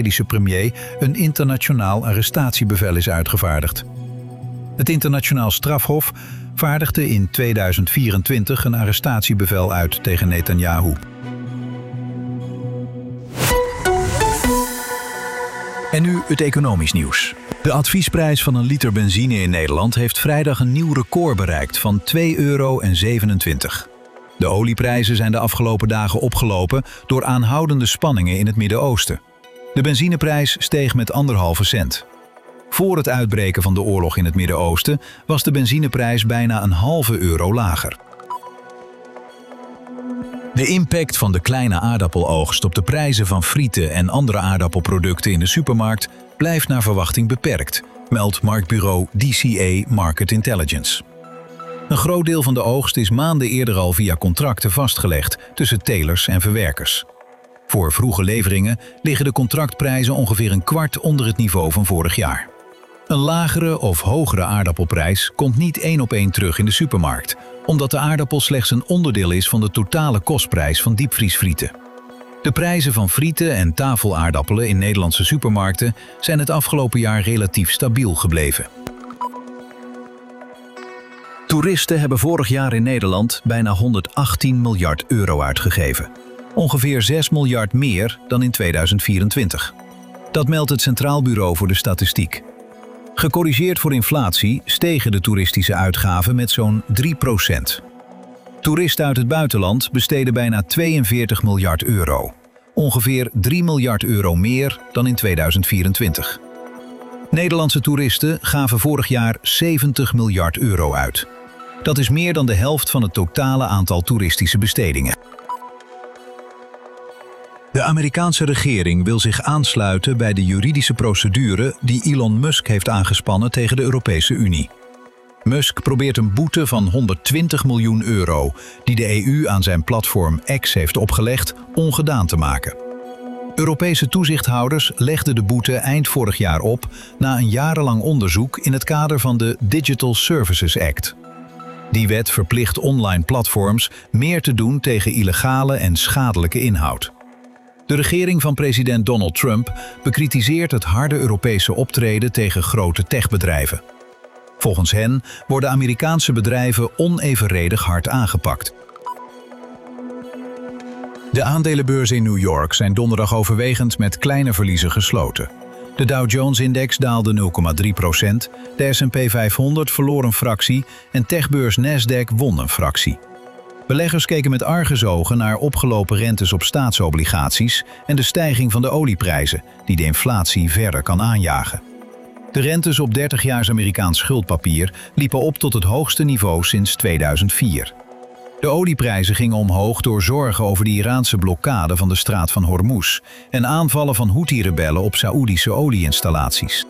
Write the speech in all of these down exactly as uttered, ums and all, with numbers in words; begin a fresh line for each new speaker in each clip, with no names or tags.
Israëlische premier een internationaal arrestatiebevel is uitgevaardigd. Het internationaal strafhof vaardigde in tweeduizend vierentwintig een arrestatiebevel uit tegen Netanyahu.
En nu het economisch nieuws. De adviesprijs van een liter benzine in Nederland heeft vrijdag een nieuw record bereikt van twee euro zevenentwintig. De olieprijzen zijn de afgelopen dagen opgelopen door aanhoudende spanningen in het Midden-Oosten. De benzineprijs steeg met anderhalve cent. Voor het uitbreken van de oorlog in het Midden-Oosten was de benzineprijs bijna een halve euro lager. De impact van de kleine aardappeloogst op de prijzen van frieten en andere aardappelproducten in de supermarkt blijft naar verwachting beperkt, meldt marktbureau D C A Market Intelligence. Een groot deel van de oogst is maanden eerder al via contracten vastgelegd tussen telers en verwerkers. Voor vroege leveringen liggen de contractprijzen ongeveer een kwart onder het niveau van vorig jaar. Een lagere of hogere aardappelprijs komt niet één op één terug in de supermarkt, omdat de aardappel slechts een onderdeel is van de totale kostprijs van diepvriesfrieten. De prijzen van frieten en tafelaardappelen in Nederlandse supermarkten zijn het afgelopen jaar relatief stabiel gebleven. Toeristen hebben vorig jaar in Nederland bijna honderdachttien miljard euro uitgegeven. Ongeveer zes miljard meer dan in tweeduizend vierentwintig. Dat meldt het Centraal Bureau voor de Statistiek. Gecorrigeerd voor inflatie stegen de toeristische uitgaven met zo'n drie procent. Toeristen uit het buitenland besteden bijna tweeënveertig miljard euro. Ongeveer drie miljard euro meer dan in tweeduizend vierentwintig. Nederlandse toeristen gaven vorig jaar zeventig miljard euro uit. Dat is meer dan de helft van het totale aantal toeristische bestedingen. De Amerikaanse regering wil zich aansluiten bij de juridische procedure die Elon Musk heeft aangespannen tegen de Europese Unie. Musk probeert een boete van honderdtwintig miljoen euro die de E U aan zijn platform X heeft opgelegd ongedaan te maken. Europese toezichthouders legden de boete eind vorig jaar op na een jarenlang onderzoek in het kader van de Digital Services Act. Die wet verplicht online platforms meer te doen tegen illegale en schadelijke inhoud. De regering van president Donald Trump bekritiseert het harde Europese optreden tegen grote techbedrijven. Volgens hen worden Amerikaanse bedrijven onevenredig hard aangepakt. De aandelenbeurzen in New York zijn donderdag overwegend met kleine verliezen gesloten. De Dow Jones-index daalde nul komma drie procent, de S en P vijfhonderd verloor een fractie en techbeurs Nasdaq won een fractie. Beleggers keken met argusogen naar opgelopen rentes op staatsobligaties en de stijging van de olieprijzen, die de inflatie verder kan aanjagen. De rentes op dertigjaars Amerikaans schuldpapier liepen op tot het hoogste niveau sinds tweeduizend vier. De olieprijzen gingen omhoog door zorgen over de Iraanse blokkade van de straat van Hormuz en aanvallen van Houthi-rebellen op Saoedische olieinstallaties.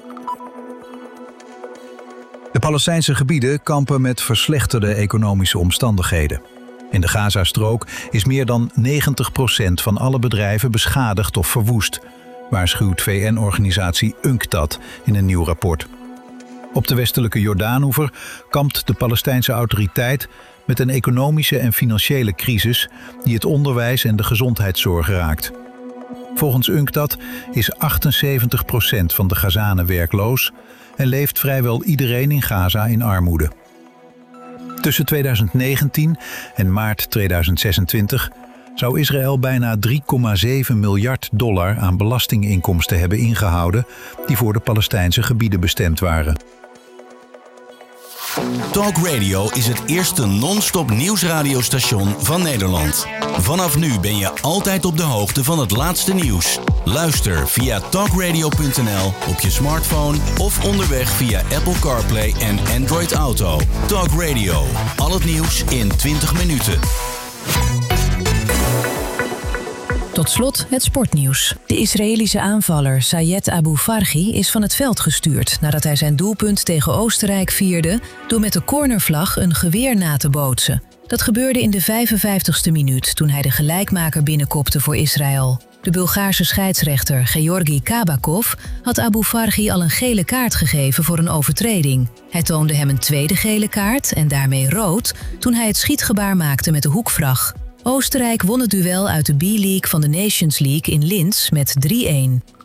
De Palestijnse gebieden kampen met verslechterde economische omstandigheden. In de Gazastrook is meer dan negentig procent van alle bedrijven beschadigd of verwoest, waarschuwt V N-organisatie UNCTAD in een nieuw rapport. Op de westelijke Jordaanoever kampt de Palestijnse autoriteit met een economische en financiële crisis die het onderwijs en de gezondheidszorg raakt. Volgens UNCTAD is achtenzeventig procent van de Gazanen werkloos en leeft vrijwel iedereen in Gaza in armoede. Tussen tweeduizend negentien en maart tweeduizend zesentwintig zou Israël bijna drie komma zeven miljard dollar aan belastinginkomsten hebben ingehouden die voor de Palestijnse gebieden bestemd waren.
Talk Radio is het eerste non-stop nieuwsradiostation van Nederland. Vanaf nu ben je altijd op de hoogte van het laatste nieuws. Luister via talkradio punt n l op je smartphone of onderweg via Apple CarPlay en Android Auto. Talk Radio, al het nieuws in twintig minuten.
Tot slot het sportnieuws. De Israëlische aanvaller Sayed Abu Farhi is van het veld gestuurd nadat hij zijn doelpunt tegen Oostenrijk vierde door met de cornervlag een geweer na te bootsen. Dat gebeurde in de vijfenvijftigste minuut toen hij de gelijkmaker binnenkopte voor Israël. De Bulgaarse scheidsrechter Georgi Kabakov had Abu Farhi al een gele kaart gegeven voor een overtreding. Hij toonde hem een tweede gele kaart en daarmee rood toen hij het schietgebaar maakte met de hoekvlag. Oostenrijk won het duel uit de B-League van de Nations League in Linz met drie-een.